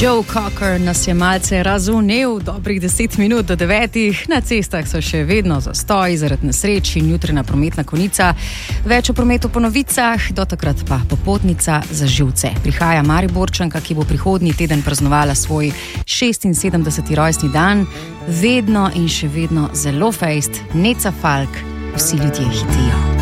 Joe Cocker nas je malce razvnel, dobrih 10 minut do 9. Na cestah so še vedno zastoji zaradi nesreč in jutrajna prometna konica. Več o prometu po novicah, do takrat pa popotnica za živce. Prihaja Mariborčanka, ki bo prihodnji teden praznovala svoj 76. rojstni dan. Vedno in še vedno zelo fejst, Neca Falk, vsi ljudje hitijo.